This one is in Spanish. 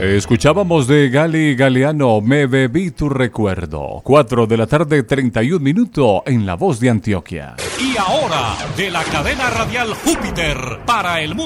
Escuchábamos de Gali Galeano, Me bebí tu recuerdo. 4 de la tarde, 31 minutos en La Voz de Antioquia. Y ahora, de la cadena radial Júpiter para el mundo.